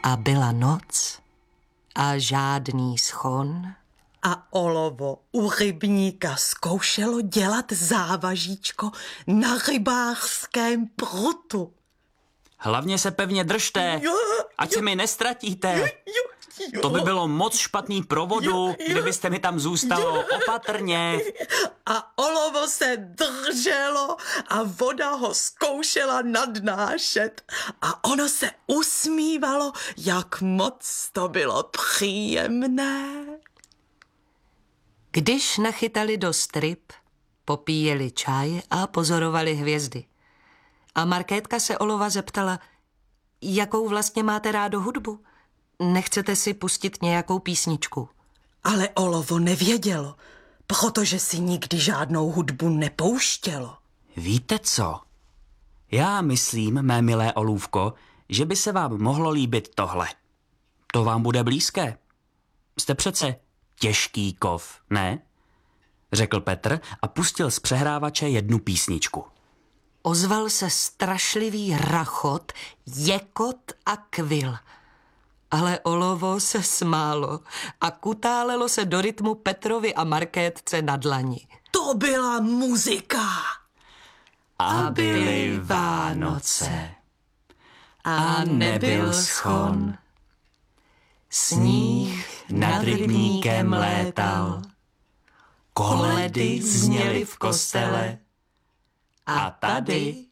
A byla noc a žádný schon. A olovo u rybníka zkoušelo dělat závažíčko na rybářském prutu. Hlavně se pevně držte, ať se mi nestratíte. To by bylo moc špatný pro vodu, kdybyste mi tam zůstalo. Opatrně. A olovo se drželo a voda ho zkoušela nadnášet. A ono se usmívalo, jak moc to bylo příjemné. Když nachytali dost ryb, popíjeli čaj a pozorovali hvězdy. A Markétka se olova zeptala, jakou vlastně máte rádo hudbu? Nechcete si pustit nějakou písničku? Ale olovo nevědělo, protože si nikdy žádnou hudbu nepouštělo. Víte co? Já myslím, mé milé olůvko, že by se vám mohlo líbit tohle. To vám bude blízké. Jste přece těžký kov, ne? Řekl Petr a pustil z přehrávače jednu písničku. Ozval se strašlivý rachot, jekot a kvil. Ale olovo se smálo a kutálelo se do rytmu Petrovi a Markétce na dlani. To byla muzika. A byly Vánoce. A nebyl schon. Sníh nad rybníkem létal. Koledy zněly v kostele. A tady